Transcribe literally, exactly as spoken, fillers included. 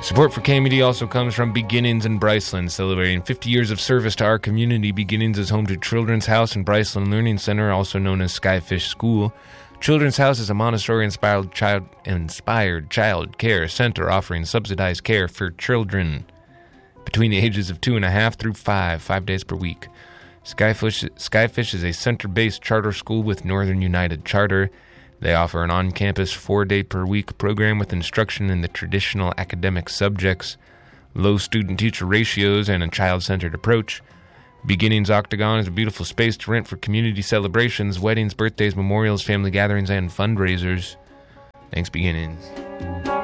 Support for K M E D also comes from Beginnings in Bryceland, celebrating fifty years of service to our community. Beginnings is home to Children's House and Bryceland Learning Center, also known as Skyfish School. Children's House is a Montessori-inspired child, inspired child care center offering subsidized care for children between the ages of two and a half through five, five days per week. Skyfish, Skyfish is a center-based charter school with Northern United Charter. They offer an on-campus four-day-per-week program with instruction in the traditional academic subjects, low student-teacher ratios, and a child-centered approach. Beginnings Octagon is a beautiful space to rent for community celebrations, weddings, birthdays, memorials, family gatherings, and fundraisers. Thanks, Beginnings.